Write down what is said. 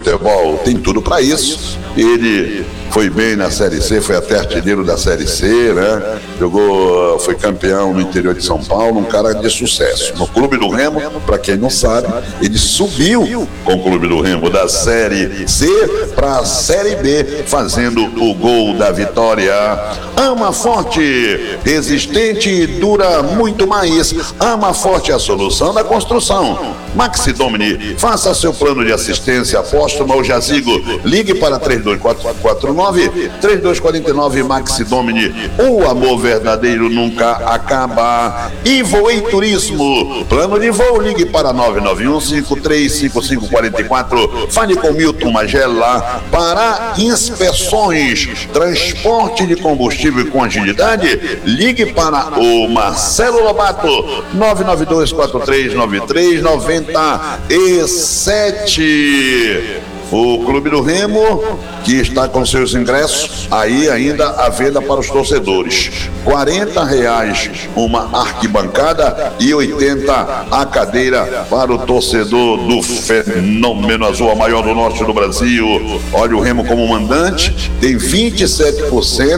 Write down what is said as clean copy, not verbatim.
futebol tem tudo para isso. Ele foi bem na Série C, foi até artilheiro da Série C, né? Foi campeão no interior de São Paulo, um cara de sucesso. No Clube do Remo, para quem não sabe, ele subiu com o Clube do Remo da Série C para a Série B, fazendo o gol da vitória. Ama Forte, resistente e dura muito mais. Ama Forte é a solução da construção. Maxi Domini, faça seu plano de assistência póstuma ou jazigo. Ligue para 3249 Maxi Domini. O amor verdadeiro nunca acaba. E Voei Turismo, plano de voo, ligue para 991-535544. Fale com Milton Magela para inspeções, transporte de combustível com agilidade. Ligue para o Marcelo Lobato, 99243-9397. O Clube do Remo, que está com seus ingressos aí ainda à venda para os torcedores. R$40 uma arquibancada e 80 a cadeira para o torcedor do Fenômeno Azul, a maior do norte do Brasil. Olha, o Remo como mandante tem 27%.